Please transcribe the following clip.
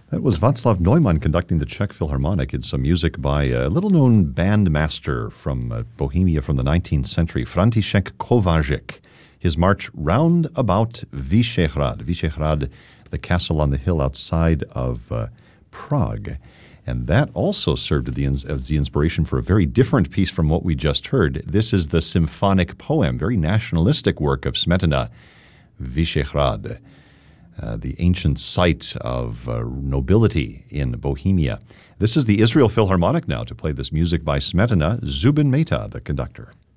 That was Václav Neumann conducting the Czech Philharmonic in some music by a little-known bandmaster from Bohemia from the 19th century, František Kováčik. His march Round About Vyšehrad. Vyšehrad, the castle on the hill outside of Prague. And that also served as the inspiration for a very different piece from what we just heard. This is the symphonic poem, very nationalistic work of Smetana, Vyšehrad. The ancient site of nobility in Bohemia. This is the Israel Philharmonic now to play this music by Smetana, Zubin Mehta, the conductor.